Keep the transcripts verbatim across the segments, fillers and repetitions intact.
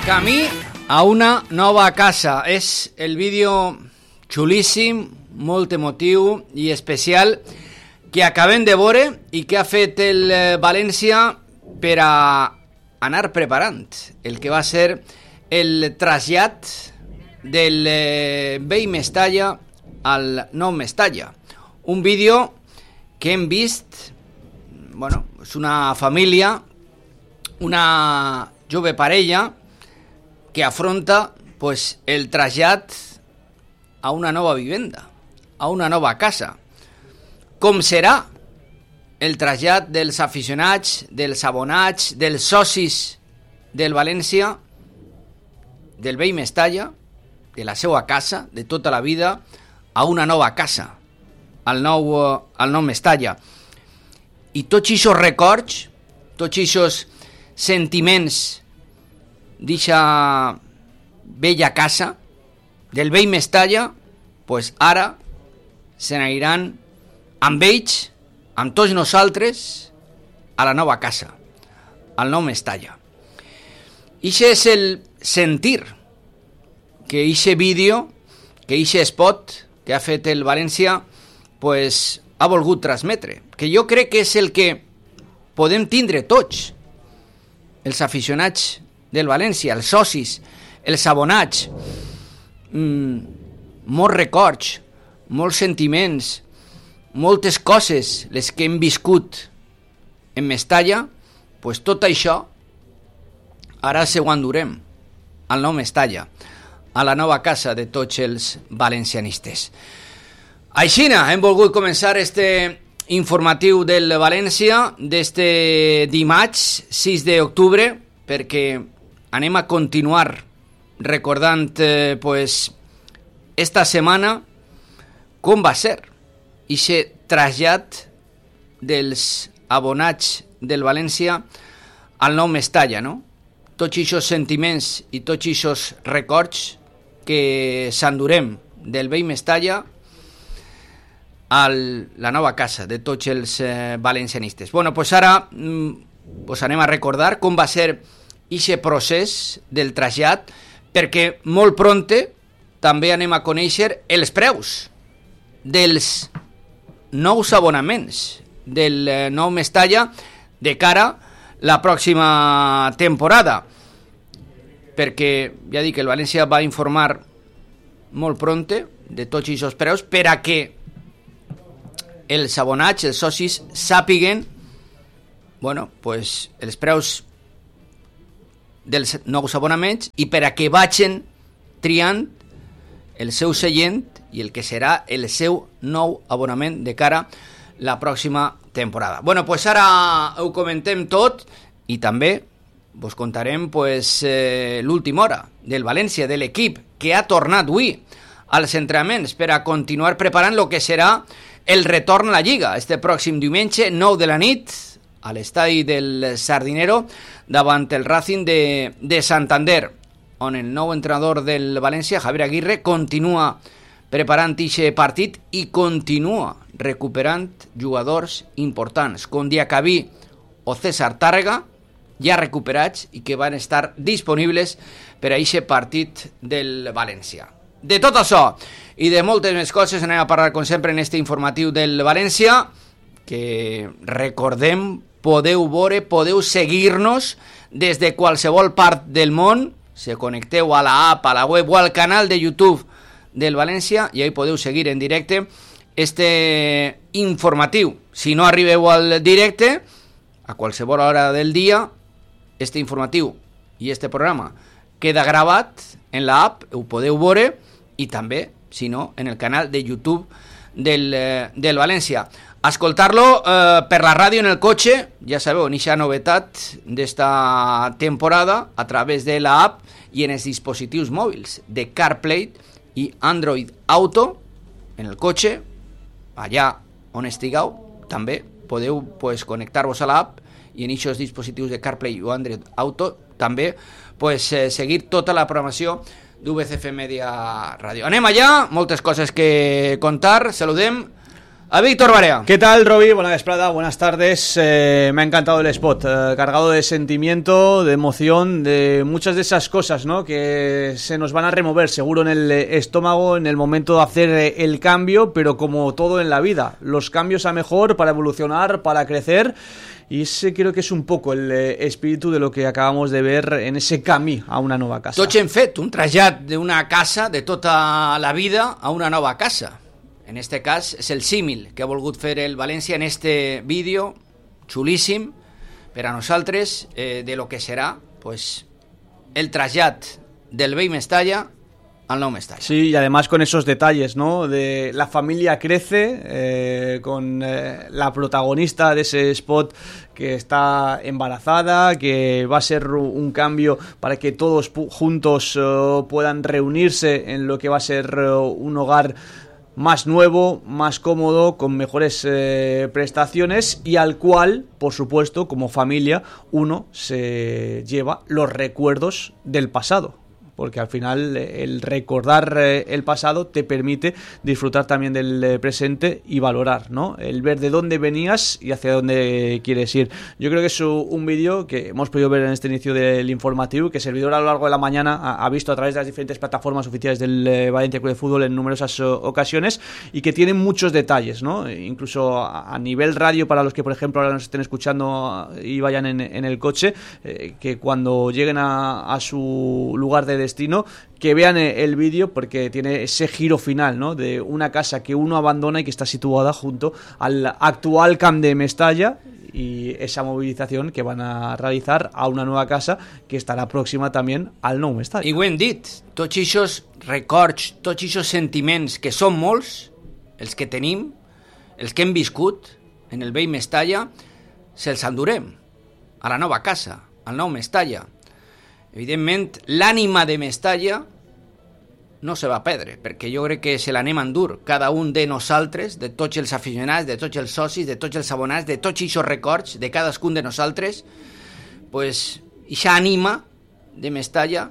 Camí a una nova casa. És el vídeo xulíssim, molt emotiu i especial que acabem de veure i que ha fet el València per a anar preparant el que va ser el trasllat del vell Mestalla al nou Mestalla. Un vídeo que hem vist, bueno, és una família, una jove parella que afronta pues el trasllat a una nova vivenda, a una nova casa. Com serà el trasllat dels aficionats, dels abonats, dels socis del València, del vell Mestalla, de la seva casa, de tota la vida, a una nova casa, al nou, al nou Mestalla. I tots aquests records, tots aquests sentiments d'eixa vella casa, del vell Mestalla, pues ara se n'aniran amb ells, amb tots nosaltres, a la nova casa, al nou Mestalla. Ixe és el sentir que ixe vídeo, que ixe spot que ha fet el València, pues ha volgut transmetre, que jo crec que és el que podem tindre tots, els aficionats del València, els socis, els abonats, mmm, molts records, molts sentiments, moltes coses, les que hem viscut en Mestalla, pues tot això ara se ho endurem al nou Mestalla, a la nova casa de tots els valencianistes. Aixina, hem volgut començar este informatiu del València d'este dimarts sis d'octubre, perquè anem a continuar recordant eh, pues, esta setmana com va ser aquest trasllat dels abonats del València al nou Mestalla, no? Tots aquests sentiments i tots aquests records que s'endurem del vell Mestalla a la nova casa de tots els eh, valencianistes. Bueno, pues ara mm, pues anem a recordar com va ser aquest procés del trasllat, perquè molt pronte també anem a conèixer els preus dels nous abonaments del eh, nou Mestalla de cara a la pròxima temporada, perquè ja dic que el València va informar molt pronte de tots aquests preus per a que els abonats, els socis, sàpiguen bueno, pues, els preus dels nous abonaments i per a que vagin triant el seu seient i el que serà el seu nou abonament de cara a la pròxima temporada. Bueno, pues ara ho comentem tot i també vos contarem pues, eh, l'última hora del València, de l'equip que ha tornat avui als entrenaments per a continuar preparant el que serà el retorn a la Lliga este pròxim diumenge, nou de la nit, a l'estadi del Sardinero, davant el Racing de, de Santander, on el nou entrenador del València, Javier Aguirre, continua preparant aquest partit i continua recuperant jugadors importants, com Diacabí o César Tàrrega, ja recuperats i que van estar disponibles per a aquest partit del València. De tot això i de moltes més coses anem a parlar, com sempre, en este informatiu del València, que recordem, podeu veure, podeu seguir-nos des de qualsevol part del món, se connecteu a la app, a la web o al canal de YouTube del València i ahí podeu seguir en directe este informatiu. Si no arribeu al directe, a qualsevol hora del dia, este informatiu i este programa queda gravat en la app, ho podeu veure, i també, si no, en el canal de YouTube del, eh, del València. Escoltar-lo eh, per la ràdio en el cotxe, ja sabeu, en aquesta novetat d'esta temporada, a través de la app i en els dispositius mòbils de CarPlay i Android Auto, en el cotxe, allà on estigueu, també podeu pues, connectar-vos a l'app i en aquests dispositius de CarPlay o Android Auto també pues, eh, seguir tota la programació d'U V C F Media Ràdio. Anem allà, moltes coses que contar. Saludem a Víctor Barea. ¿Qué tal, Roby? Buena vesprada, buenas tardes. Eh, me ha encantado el spot, eh, cargado de sentimiento, de emoción, de muchas de esas cosas, ¿no?, que se nos van a remover seguro en el estómago en el momento de hacer el cambio, pero como todo en la vida, los cambios a mejor para evolucionar, para crecer. Y ese creo que es un poco el eh, espíritu de lo que acabamos de ver en ese camí a una nova casa. Tots hem fet un trasllat d'una casa de tota la vida a una nova casa. En este cas és el símil que ha volgut fer el València en este vídeo xulíssim per a nosaltres, eh, de lo que serà pues, el trasllat del vell Mestalla al nou Mestalla. Sí, y además con esos detalles, ¿no? De la familia crece, eh, con eh, la protagonista de ese spot que está embarazada, que va a ser un cambio para que todos juntos uh, puedan reunirse en lo que va a ser uh, un hogar más nuevo, más cómodo, con mejores eh, prestaciones, y al cual, por supuesto, como familia, uno se lleva los recuerdos del pasado. Porque al final el recordar el pasado te permite disfrutar también del presente y valorar, ¿no? El ver de dónde venías y hacia dónde quieres ir. Yo creo que es un vídeo que hemos podido ver en este inicio del informativo, que el servidor a lo largo de la mañana ha visto a través de las diferentes plataformas oficiales del Valencia Club de Fútbol en numerosas ocasiones, y que tiene muchos detalles, ¿no? Incluso a nivel radio, para los que por ejemplo ahora nos estén escuchando y vayan en, en el coche, eh, que cuando lleguen a, a su lugar de destino, que vean el vídeo, porque tiene ese giro final, ¿no?, de una casa que uno abandona y que está situada junto al actual Camp de Mestalla, y esa movilización que van a realizar a una nueva casa que estarà pròxima també al nou Mestalla. I ho hem dit, tots aquests records, tots aquests sentiments, que són molts, els que tenim, els que hem viscut en el vell Mestalla, se'ls endurem a la nova casa, al nou Mestalla. Evidentment, l'ànima de Mestalla no se va perdre, perquè jo crec que se l'anem a endur cada un de nosaltres, de tots els aficionats, de tots els socis, de tots els abonats, de tots aquests records de cadascun de nosaltres, pues, aquesta ànima de Mestalla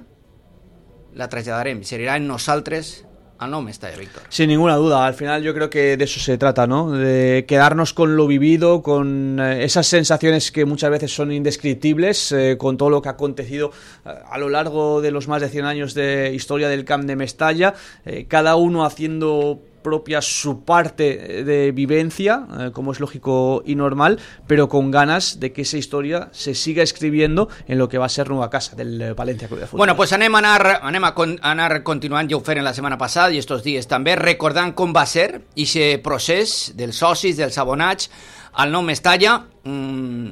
la traslladarem, serà en nosaltres al nou Mestalla, Víctor. Sin ninguna duda, al final yo creo que de eso se trata, ¿no? De quedarnos con lo vivido, con esas sensaciones que muchas veces son indescriptibles, eh, con todo lo que ha acontecido a lo largo de los más de cien años de historia del Camp de Mestalla, eh, cada uno haciendo propia su parte de vivencia, eh, como es lógico y normal, pero con ganas de que esa historia se siga escribiendo en lo que va a ser nueva casa del Valencia Club de Fútbol. Bueno, pues anem a anar, anem a, con, a anar continuant, ja ho feren la setmana passada i estos dies també, recordant com va ser aquest procés dels socis, dels abonats al nou Mestalla. Mm,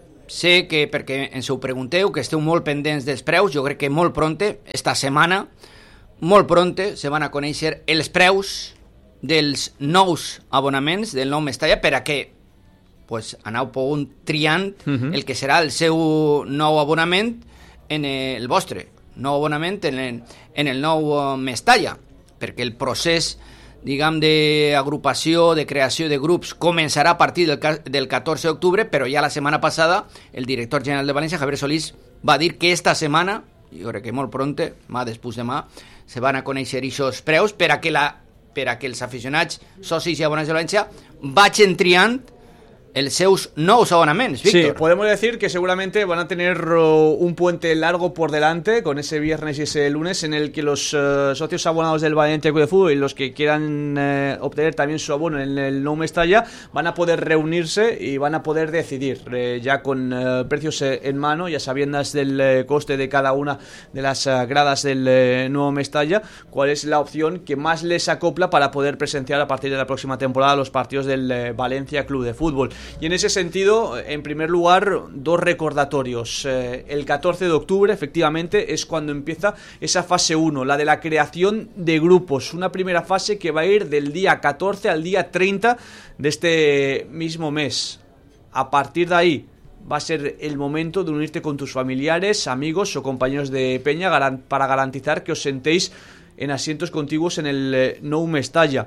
sé que, perquè ens ho pregunteu, que esteu molt pendents dels preus, jo crec que molt pronte, esta setmana, molt pronte, se van a conèixer els preus dels nous abonaments del nou Mestalla, per a que pues, aneu pogut triant uh-huh. el que serà el seu nou abonament en el vostre nou abonament en el, en el nou Mestalla, perquè el procés, diguem, d'agrupació, de creació de grups començarà a partir del, del catorze d'octubre, però ja la setmana passada el director general de València, Javier Solís, va dir que esta setmana, jo crec que molt pronte, mà després demà, se van a conèixer aquests preus per a que la per a que els aficionats, socis i abonats de València vagin triant els seus nous abonaments, Víctor. Sí, podemos decir que seguramente van a tener uh, un puente largo por delante, con ese viernes y ese lunes, en el que los uh, socios abonados del Valencia Club de Fútbol y los que quieran uh, obtener también su abono en el Nou Mestalla van a poder reunirse y van a poder decidir, eh, ya con uh, precios eh, en mano, ya sabiendas del eh, coste de cada una de las uh, gradas del eh, Nou Mestalla, cuál es la opción que más les acopla para poder presenciar a partir de la próxima temporada los partidos del eh, Valencia Club de Fútbol. Y en ese sentido, en primer lugar, dos recordatorios. Eh, el catorce de octubre, efectivamente, es cuando empieza esa fase uno, la de la creación de grupos. Una primera fase que va a ir del día catorce al día treinta de este mismo mes. A partir de ahí va a ser el momento de unirte con tus familiares, amigos o compañeros de peña para garantizar que os sentéis en asientos contiguos en el eh, Nou Mestalla.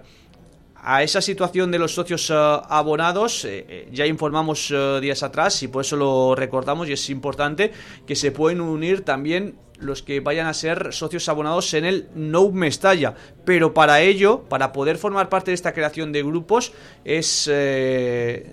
A esa situación de los socios uh, abonados eh, ya informamos uh, días atrás, y por eso lo recordamos, y es importante que se pueden unir también los que vayan a ser socios abonados en el Nou Mestalla. Pero para ello, para poder formar parte de esta creación de grupos, es eh,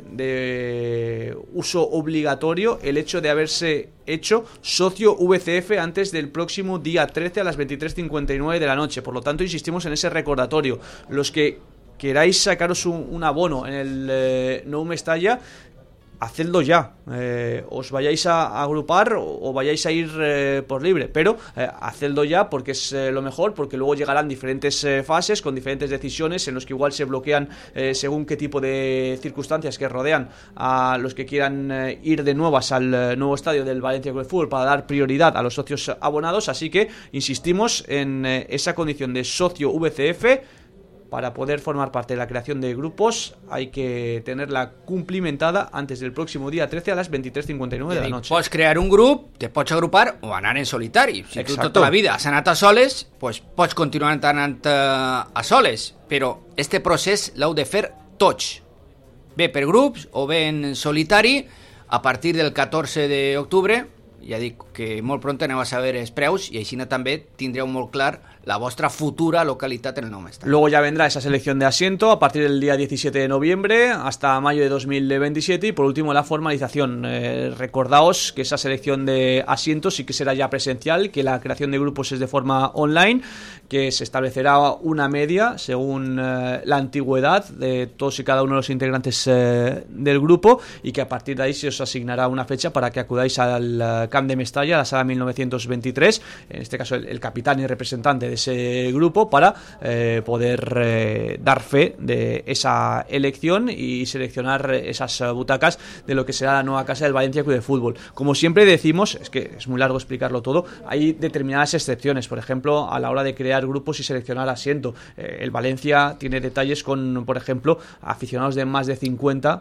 de uso obligatorio el hecho de haberse hecho socio V C F antes del próximo día trece a las veintitrés cincuenta y nueve de la noche. Por lo tanto, insistimos en ese recordatorio. Los que queráis sacaros un, un abono en el eh, Nou Mestalla, hacedlo ya, eh, os vayáis a agrupar o, o vayáis a ir eh, por libre, pero eh, hacedlo ya porque es eh, lo mejor, porque luego llegarán diferentes eh, fases con diferentes decisiones en los que igual se bloquean eh, según qué tipo de circunstancias que rodean a los que quieran eh, ir de nuevas al eh, nuevo estadio del Valencia Club de Fútbol para dar prioridad a los socios abonados. Así que insistimos en eh, esa condición de socio V C F. Para poder formar parte de la creación de grupos hay que tenerla cumplimentada antes del próximo día trece a las veintitrés cincuenta y nueve de la noche. Pots crear un grup, te pots agrupar o anar en solitari. Si Exacto. tu tota la vida has anat a soles, pues pots continuar anant a, a soles. Però este procés l'heu de fer tots. Bé per grups o bé en solitari. A partir del catorze d'octubre, ja dic que molt pront aneu a saber els preus i així també tindreu molt clar la vuestra futura localidad en el Nou Mestalla. Luego ya vendrá esa selección de asiento a partir del día diecisiete de noviembre hasta mayo de dos mil veintisiete y por último la formalización. Eh, recordaos que esa selección de asientos sí que será ya presencial, que la creación de grupos es de forma online, que se establecerá una media según eh, la antigüedad de todos y cada uno de los integrantes eh, del grupo y que a partir de ahí se os asignará una fecha para que acudáis al uh, Camp de Mestalla, a la sala mil novecientos veintitrés, en este caso el, el capitán y representante de ese grupo, para eh, poder eh, dar fe de esa elección y seleccionar esas butacas de lo que será la nueva casa del Valencia Club de Fútbol. Como siempre decimos, es que es muy largo explicarlo todo, hay determinadas excepciones, por ejemplo, a la hora de crear grupos y seleccionar asiento. Eh, el Valencia tiene detalles con, por ejemplo, aficionados de más de cincuenta,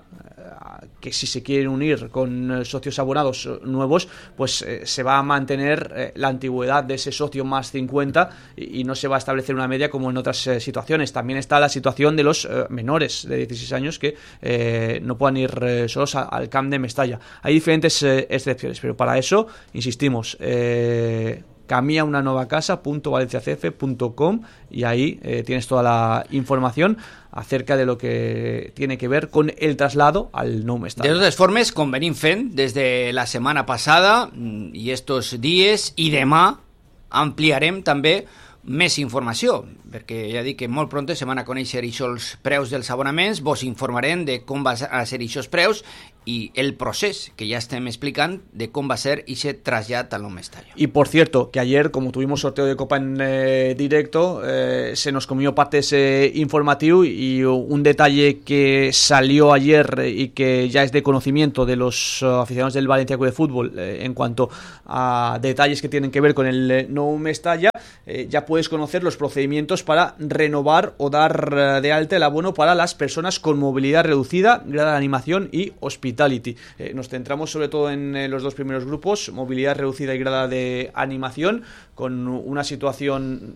que si se quieren unir con socios abonados nuevos, pues eh, se va a mantener eh, la antigüedad de ese socio más cincuenta y, y no se va a establecer una media como en otras eh, situaciones. También está la situación de los eh, menores de dieciséis años que eh, no puedan ir eh, solos a, al Camp de Mestalla. Hay diferentes eh, excepciones, pero para eso, insistimos, eh, camia una nova casa punto valencia c f punto com y ahí eh, tienes toda la información acerca de lo que tiene que ver con el traslado al Nou Mestalla. De totes formes, com venim fent des de la setmana passada i estos dies i demà ampliarem també més informació, perquè ja dic que molt pront se van a conèixer aquests preus dels abonaments, vos informarem de com va a ser aquests preus y el proceso que ya estem explicant de cómo va a ser ese trasllat al Nou Mestalla. Y por cierto, que ayer, como tuvimos sorteo de Copa en eh, directo, eh, se nos comió parte de ese informativo y un detalle que salió ayer y que ya es de conocimiento de los uh, aficionados del Valencia Club de Fútbol eh, en cuanto a detalles que tienen que ver con el eh, Nou Mestalla, eh, ya puedes conocer los procedimientos para renovar o dar uh, de alta el abono para las personas con movilidad reducida, grada de animación y hospital. Eh, nos centramos sobre todo en eh, los dos primeros grupos, movilidad reducida y grada de animación, con una situación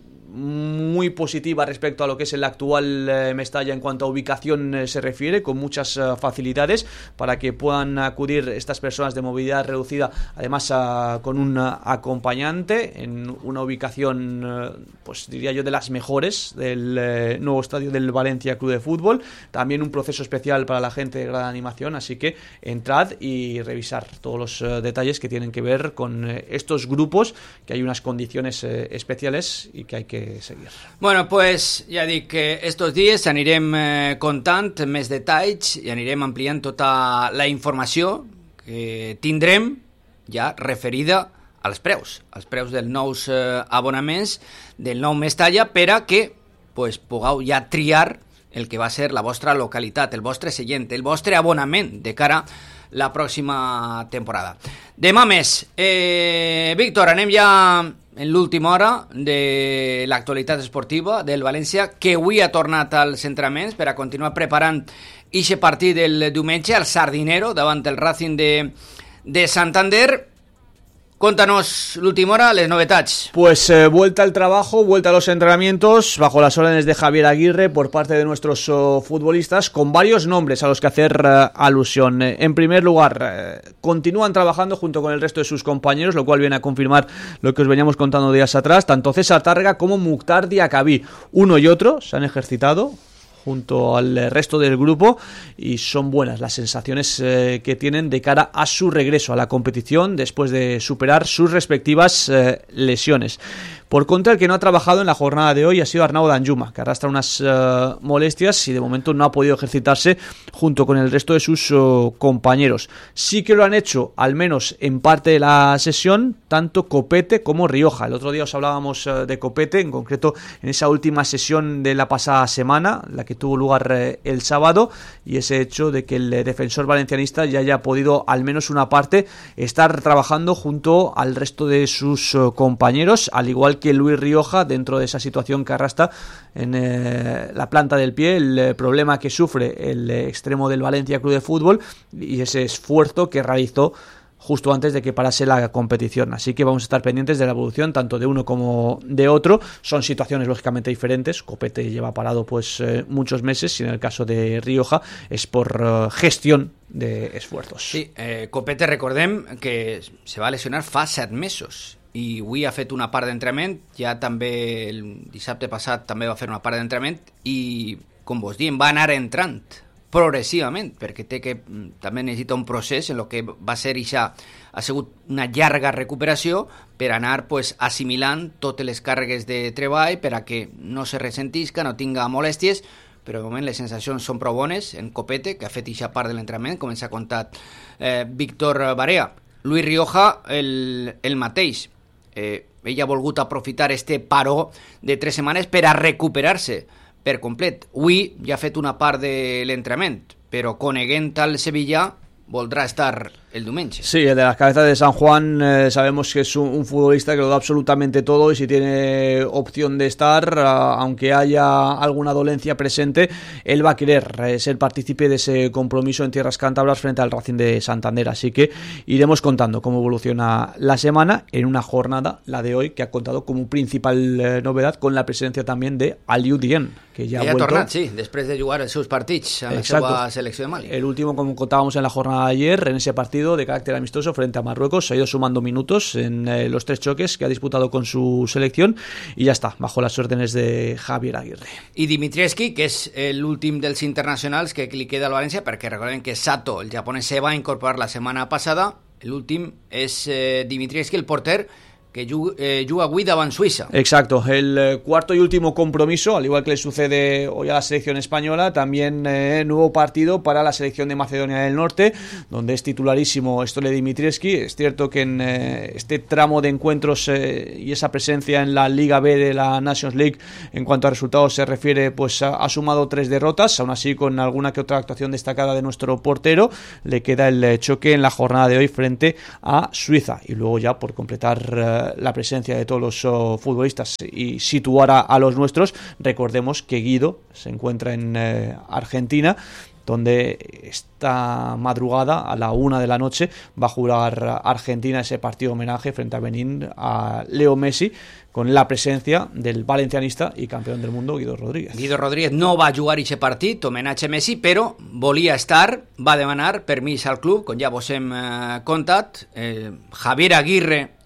muy positiva respecto a lo que es el actual eh, Mestalla en cuanto a ubicación eh, se refiere, con muchas eh, facilidades para que puedan acudir estas personas de movilidad reducida, además a, con un acompañante en una ubicación, eh, pues diría yo, de las mejores del eh, nuevo estadio del Valencia Club de Fútbol. También un proceso especial para la gente de grada de animación, así que entrad y revisar todos los eh, detalles que tienen que ver con eh, estos grupos, que hay unas condiciones eh, especiales y que hay que seguir. Bueno, pues ja dic que estos dies anirem eh, contant més detalls i anirem ampliant tota la informació que tindrem ja referida als preus, als preus dels nous eh, abonaments del Nou Mestalla, per a que pues, pugueu ja triar el que va ser la vostra localitat, el vostre seient, el vostre abonament de cara a la pròxima temporada. Demà més. Eh, Víctor, anem ja en l'última hora de l'actualitat esportiva del València, que avui ha tornat als entrenaments per a continuar preparant aquest partit del diumenge al Sardinero davant el Racing de, de Santander. Contanos l'última hora, les novetats. Pues eh, vuelta al trabajo, vuelta a los entrenamientos, bajo las órdenes de Javier Aguirre por parte de nuestros oh, futbolistas, con varios nombres a los que hacer eh, alusión. En primer lugar, eh, continúan trabajando junto con el resto de sus compañeros, lo cual viene a confirmar lo que os veníamos contando días atrás. Tanto César Tárrega como Mukhtar Diakhaby, uno y otro, se han ejercitado junto al resto del grupo y son buenas las sensaciones eh, que tienen de cara a su regreso a la competición después de superar sus respectivas eh, lesiones. Por contra, el que no ha trabajado en la jornada de hoy ha sido Arnau Danjuma, que arrastra unas uh, molestias y de momento no ha podido ejercitarse junto con el resto de sus uh, compañeros. Sí que lo han hecho, al menos en parte de la sesión, tanto Copete como Rioja. El otro día os hablábamos uh, de Copete, en concreto en esa última sesión de la pasada semana, la que tuvo lugar uh, el sábado, y ese hecho de que el uh, defensor valencianista ya haya podido, al menos una parte, estar trabajando junto al resto de sus uh, compañeros, al igual que Luis Rioja, dentro de esa situación que arrastra en eh, la planta del pie, el eh, problema que sufre el eh, extremo del Valencia Club de Fútbol y ese esfuerzo que realizó justo antes de que parase la competición. Así que vamos a estar pendientes de la evolución tanto de uno como de otro. Son situaciones lógicamente diferentes. Copete lleva parado pues eh, muchos meses y en el caso de Rioja es por uh, gestión de esfuerzos. Sí, eh, Copete recordem que se va lesionar fa set mesos i avui ha fet una part d'entrenament, ja també el dissabte passat també va fer una part d'entrenament i, com vos diem, va anar entrant progressivament, perquè té que també necessita un procés en el que va ser ixa, ha sigut una llarga recuperació per anar pues, assimilant totes les càrregues de treball per a que no se ressentisca, no tinga molèsties, però de moment les sensacions són prou bones en Copete, que ha fet ixa part de l'entrenament, com ens ha contat eh, Víctor Barea. Luis Rioja, el, el mateix. Eh, ell ha volgut aprofitar este paró de tres setmanes per a recuperar-se per complet. Avui ja ha fet una part de l'entrenament, però coneguent al Sevilla voldrá estar el diumenge. Sí, el de las cabezas de San Juan eh, sabemos que es un, un futbolista que lo da absolutamente todo y si tiene opción de estar, uh, aunque haya alguna dolencia presente, él va a querer eh, ser partícipe de ese compromiso en tierras cántabras frente al Racing de Santander, así que iremos contando cómo evoluciona la semana en una jornada, la de hoy, que ha contado como principal eh, novedad con la presencia también de Aliou Dieng, que ya ha vuelto. tornat, sí, després de jugar els seus partits a la seva selecció de Mali. El último, como contábamos en la jornada de ayer, en ese partido de carácter amistoso frente a Marruecos, se ha ido sumando minutos en eh, los tres choques que ha disputado con su selección y ya está, bajo las órdenes de Javier Aguirre. I Dimitrievski, que és l'últim dels internacionals que li queda al València, perquè recordem que Sato, el japonès, se va incorporar la setmana passada. L'últim és eh, Dimitrievski, el porter, que juga, eh, juga avui davant Suïssa. Exacto, el eh, cuarto y último compromiso, al igual que le sucede hoy a la selección española, también eh, nuevo partido para la selección de Macedonia del Norte, donde es titularísimo Stole Dimitrievski. Es cierto que en eh, este tramo de encuentros eh, y esa presencia en la Liga B de la Nations League, en cuanto a resultados se refiere, pues ha, ha sumado tres derrotas, aún así con alguna que otra actuación destacada de nuestro portero. Le queda el eh, choque en la jornada de hoy frente a Suiza y luego ya por completar eh, la presencia de todos los uh, futbolistas y situar a, a los nuestros, recordemos que Guido se encuentra en eh, Argentina, donde esta madrugada a la una de la noche va a jugar Argentina ese partido homenaje frente a Benín a Leo Messi, con la presencia del valencianista y campeón del mundo Guido Rodríguez. Guido Rodríguez no va a jugar aquest partit, homenatge a Messi, però volia estar, va demanar permís al club, com ja vos hem eh, contat. Eh, Javier Aguirre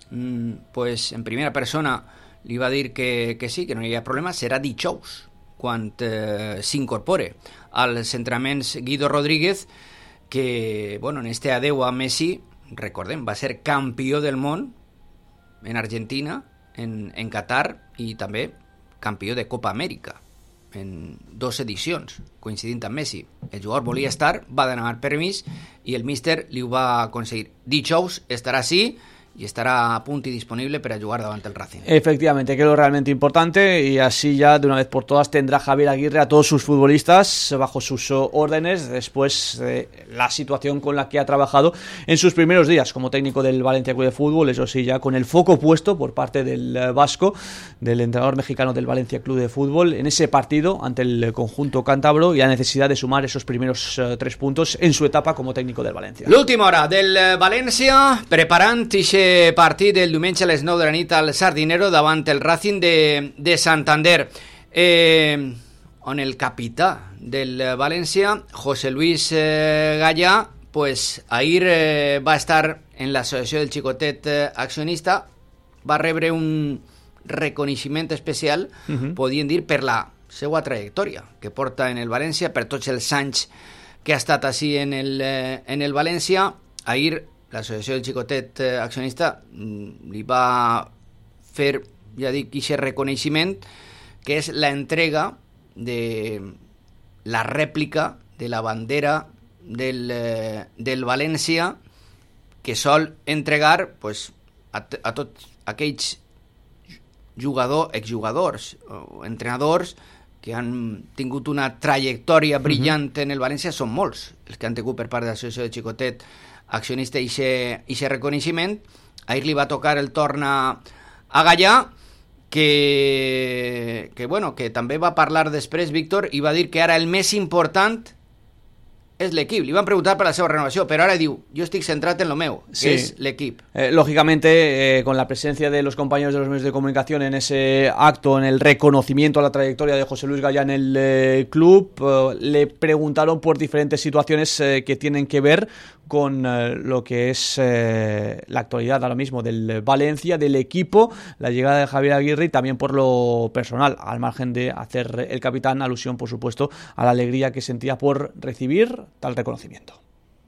pues en primera persona li va dir que, que sí, que no hi ha problema. Serà dijous quan eh, s'incorpore als entrenaments Guido Rodríguez, que bueno, en este adeu a Messi, recordem, va ser campió del món en Argentina, en, en Qatar, i també campió de Copa Amèrica en dos edicions, coincidint amb Messi. El jugador volia estar, va demanar permís i el míster li ho va aconseguir. Dijous estarà així y estará a punto y disponible para jugar davant el Racing. Efectivamente, que es lo realmente importante, y así ya de una vez por todas tendrá Javier Aguirre a todos sus futbolistas bajo sus órdenes después de la situación con la que ha trabajado en sus primeros días como técnico del Valencia Club de Fútbol, eso sí, ya con el foco puesto por parte del vasco, del entrenador mexicano del Valencia Club de Fútbol, en ese partido ante el conjunto cántabro y la necesidad de sumar esos primeros uh, tres puntos en su etapa como técnico del Valencia. L'última hora del València, preparant ixe aquest partit del diumenge a les nou de la nit al Sardinero davant el Racing de, de Santander, eh, on el capità del València, José Luis eh, Gallà, pues ahir eh, va estar en l'associació del Xicotet eh, accionista, va rebre un reconeixement especial, uh-huh. podríem dir, per la seva trajectòria que porta en el València, per tots els anys que ha estat així en el, eh, en el València. Ahir l'associació del Xicotet eh, accionista li va fer, ja dic, aquest reconeixement, que és la entrega de la rèplica de la bandera del, eh, del València, que sol entregar pues, a, a tots aquells jugadors, exjugadors o entrenadors que han tingut una trajectòria brillant uh-huh. en el València. Són molts els que han tingut per part de l'associació de Xicotet accionista i aquest reconeixement. Ahir li va tocar el torn a, a Gallà, que, que, bueno, que també va parlar després, Víctor, i va dir que ara el més important és l'equip. Li van preguntar per la seva renovació, pero ahora diu, yo estoy centrado en lo meu, que sí. es l'equip. Eh, lógicamente, eh, con la presencia de los compañeros de los medios de comunicación en ese acto, en el reconocimiento a la trayectoria de José Luis Gallà en el eh, club, eh, le preguntaron por diferentes situaciones eh, que tienen que ver con eh, lo que es eh, la actualidad ahora mismo del Valencia, del equipo, la llegada de Javier Aguirre y también por lo personal, al margen de hacer el capitán alusión, por supuesto, a la alegría que sentía por recibir tal reconocimiento.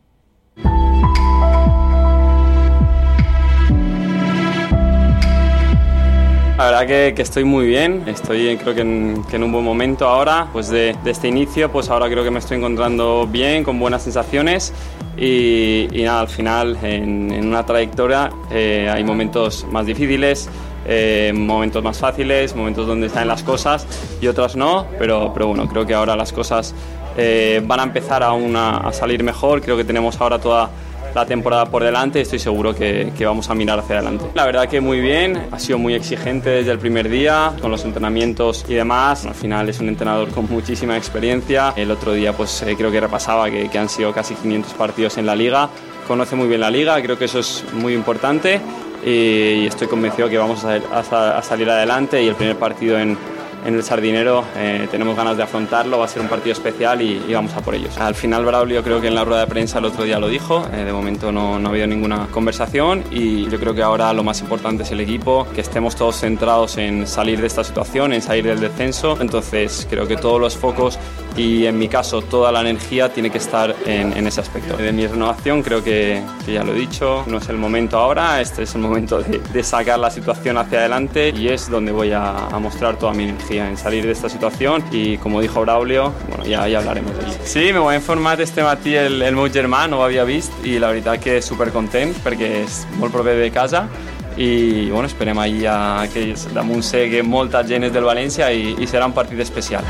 La verdad que, que estoy muy bien, estoy creo que en, que en un buen momento ahora, pues de, de este inicio, pues ahora creo que me estoy encontrando bien, con buenas sensaciones y, y nada, al final en, en una trayectoria eh, hay momentos más difíciles, eh, momentos más fáciles, momentos donde salen las cosas y otras no, pero, pero bueno, creo que ahora las cosas eh, van a empezar aún a, a salir mejor, creo que tenemos ahora toda la temporada por delante y estoy seguro que, que vamos a mirar hacia adelante. La verdad que muy bien, ha sido muy exigente desde el primer día, con los entrenamientos y demás. Al final es un entrenador con muchísima experiencia. El otro día pues eh, creo que repasaba que, que han sido casi quinientos partidos en la Liga. Conoce muy bien la Liga, creo que eso es muy importante y estoy convencido que vamos a, a, a salir adelante y el primer partido en en el Sardinero eh, tenemos ganas de afrontarlo, va a ser un partido especial y, y vamos a por ellos. Al final Braulio creo que en la rueda de prensa el otro día lo dijo, eh, de momento no, no ha habido ninguna conversación y yo creo que ahora lo más importante es el equipo, que estemos todos centrados en salir de esta situación, en salir del descenso, entonces creo que todos los focos y en mi caso toda la energía tiene que estar en, en ese aspecto. De mi renovación creo que, que ya lo he dicho, no es el momento ahora, este es el momento de, de sacar la situación hacia adelante y es donde voy a, a mostrar toda mi energía en salir de esta situación y como dijo Braulio, bueno, ja, ja hablaremos d'ell. Sí, me voy a informar este matí el, el meu germà, no ho havia vist i la veritat que supercontent perquè és molt proper de casa i bueno, esperem ahir a que damunt sé que molta gent és del València i, i serà un partit especial.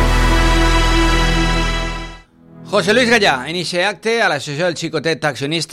José Luis Gallà, en aquest acte a l'associació del Xicotet accionista